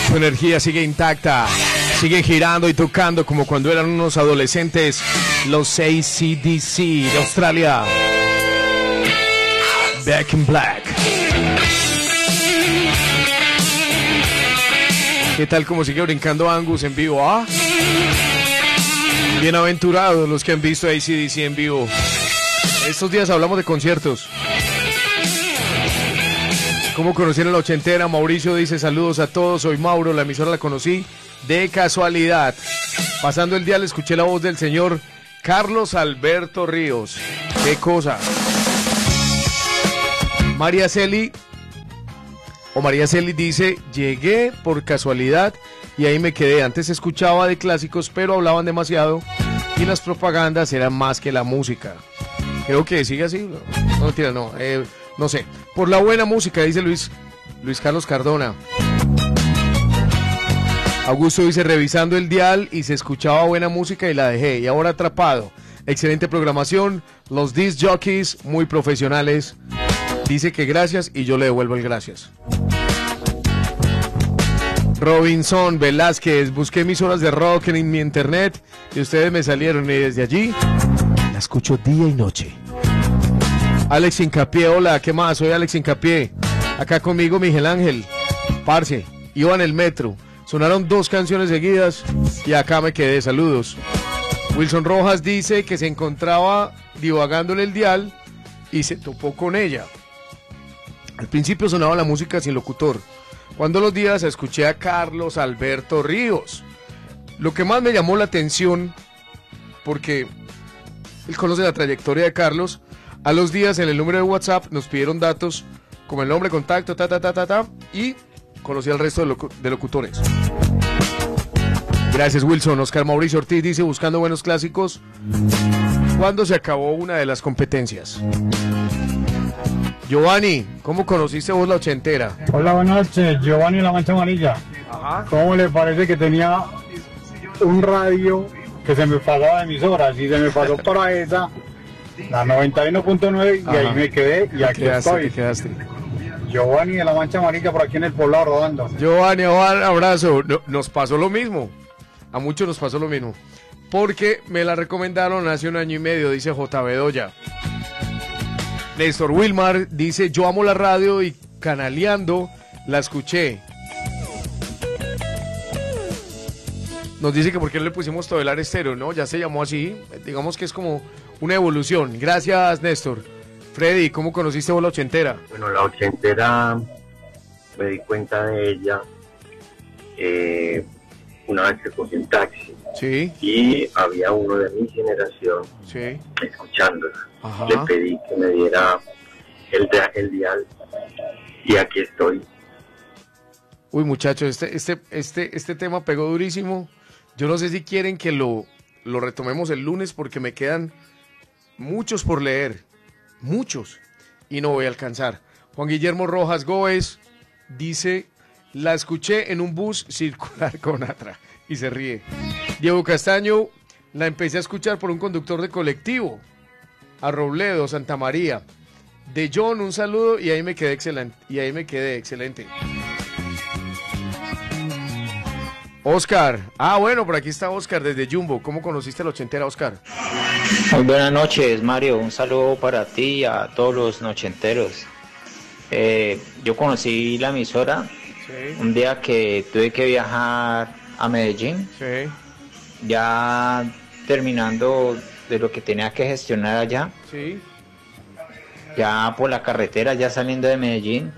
Tu energía sigue intacta, sigue girando y tocando como cuando eran unos adolescentes, los AC/DC de Australia. Back in Black. ¿Qué tal como sigue brincando Angus en vivo? ¿Ah? Bienaventurados los que han visto AC/DC en vivo. Estos días hablamos de conciertos. ¿Cómo conocieron la ochentera? Mauricio dice saludos a todos, soy Mauro, la emisora la conocí de casualidad. Pasando el día le escuché la voz del señor Carlos Alberto Ríos. ¿Qué cosa? María Celi dice, llegué por casualidad y ahí me quedé. Antes escuchaba de clásicos, pero hablaban demasiado y las propagandas eran más que la música. Creo que sigue así. No, mentira, no. No sé. Por la buena música, dice Luis Carlos Cardona. Augusto dice, revisando el dial y se escuchaba buena música y la dejé. Y ahora atrapado. Excelente programación. Los disc jockeys muy profesionales. Dice que gracias y yo le devuelvo el gracias. Robinson Velázquez, busqué emisoras de rock en mi internet y ustedes me salieron y desde allí la escucho día y noche. Alex Hincapié, hola, ¿qué más? Soy Alex Hincapié. Acá conmigo Miguel Ángel. Parce, iba en el metro. Sonaron 2 canciones seguidas y acá me quedé. Saludos. Wilson Rojas dice que se encontraba divagando en el dial y se topó con ella. Al principio sonaba la música sin locutor. Cuando los días escuché a Carlos Alberto Ríos. Lo que más me llamó la atención, porque él conoce la trayectoria de Carlos, a los días en el número de WhatsApp nos pidieron datos como el nombre, contacto, y conocí al resto de locutores. Gracias, Wilson. Oscar Mauricio Ortiz dice, buscando buenos clásicos, ¿cuándo se acabó una de las competencias? Giovanni, ¿cómo conociste vos la ochentera? Hola, buenas noches, Giovanni La Mancha Amarilla. Ajá. ¿Cómo le parece que tenía un radio que se me pasaba de emisoras y se me pasó para esa, la 91.9, y ahí me quedé y aquí estoy? Quedaste. Giovanni de La Mancha Amarilla por aquí en el poblado rodando. Giovanni, un abrazo. Nos pasó lo mismo. A muchos nos pasó lo mismo. Porque me la recomendaron hace 1 año y medio, dice J. Bedoya. Néstor Wilmar dice, yo amo la radio y canaleando la escuché. Nos dice que por qué no le pusimos Todelar Estéreo, ¿no? Ya se llamó así. Digamos que es como una evolución. Gracias, Néstor. Freddy, ¿cómo conociste vos la ochentera? Bueno, la ochentera me di cuenta de ella una vez que cogí un taxi. Sí. Y había uno de mi generación escuchándola. Ajá. Le pedí que me diera el dial y aquí estoy. Uy, muchachos, este tema pegó durísimo. Yo no sé si quieren que lo retomemos el lunes porque me quedan muchos por leer. Muchos. Y no voy a alcanzar. Juan Guillermo Rojas Gómez dice, la escuché en un bus circular con Atra. Y se ríe. Diego Castaño, la empecé a escuchar por un conductor de colectivo. A Robledo, Santa María. De John, un saludo y ahí me quedé excelente. Oscar. Bueno, por aquí está Oscar desde Jumbo. ¿Cómo conociste la ochentera, Oscar? Muy buenas noches, Mario. Un saludo para ti y a todos los nochenteros. Yo conocí la emisora un día que tuve que viajar a Medellín. Sí. Ya terminando de lo que tenía que gestionar allá. Sí. Ya por la carretera, ya saliendo de Medellín.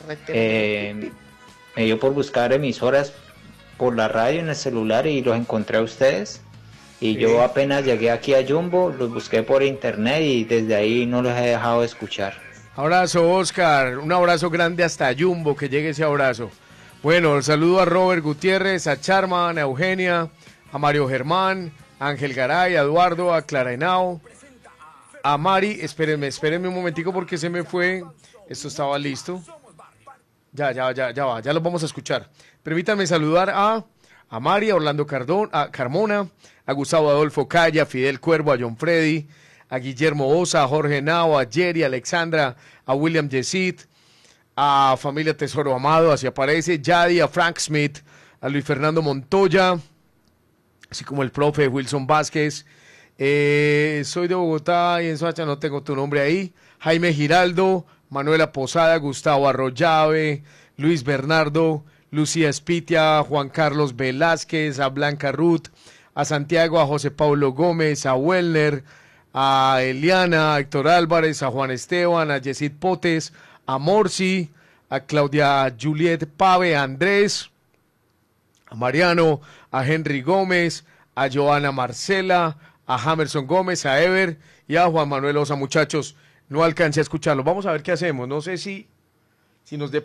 Me dio por buscar emisoras por la radio en el celular y los encontré a ustedes. Y yo apenas llegué aquí a Jumbo, los busqué por internet y desde ahí no los he dejado de escuchar. Abrazo, Oscar. Un abrazo grande hasta Jumbo, que llegue ese abrazo. Bueno, saludo a Robert Gutiérrez, a Charman, a Eugenia, a Mario Germán, a Ángel Garay, a Eduardo, a Clara Henao, a Mari. Espérenme un momentico porque se me fue. Esto estaba listo. Ya los vamos a escuchar. Permítanme saludar a Mari, a Orlando a Carmona, a Gustavo Adolfo Calla, a Fidel Cuervo, a John Freddy, a Guillermo Osa, a Jorge Nao, a Jerry, a Alexandra, a William Yesid, a Familia Tesoro Amado, así aparece, Yadi, a Frank Smith, a Luis Fernando Montoya, así como el profe Wilson Vázquez. Soy de Bogotá y en Soacha no tengo tu nombre ahí. Jaime Giraldo, Manuela Posada, Gustavo Arroyave, Luis Bernardo, Lucía Espitia, Juan Carlos Velázquez, a Blanca Ruth, a Santiago, a José Paulo Gómez, a Welner, a Eliana, a Héctor Álvarez, a Juan Esteban, a Yesid Potes, a Morsi, a Claudia Juliet Pave, a Andrés, a Mariano, a Henry Gómez, a Joana Marcela, a Jamerson Gómez, a Ever y a Juan Manuel Osa. Muchachos, no alcancé a escucharlo. Vamos a ver qué hacemos. No sé si nos dé